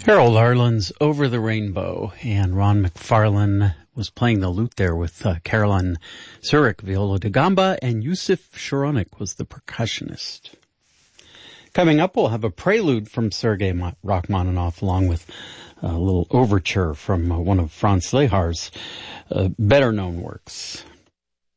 Harold Arlen's Over the Rainbow, and Ron McFarlane was playing the lute there with Caroline Zurich, viola da gamba, and Yusuf Sharonik was the percussionist. Coming up, we'll have a prelude from Sergei Rachmaninoff along with a little overture from one of Franz Lehar's better-known works.